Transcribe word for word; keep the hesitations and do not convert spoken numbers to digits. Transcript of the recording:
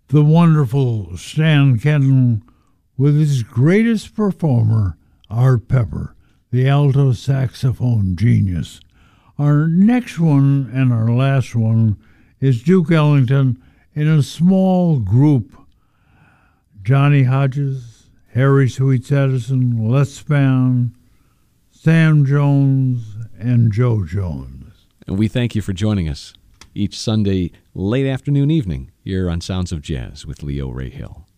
the wonderful Stan Kenton with his greatest performer, Art Pepper, the alto saxophone genius. Our next one and our last one is Duke Ellington in a small group. Johnny Hodges, Harry Sweets Edison, Les Brown, Sam Jones, and Joe Jones. And we thank you for joining us each Sunday late afternoon, evening, here on Sounds of Jazz with Leo Rahill.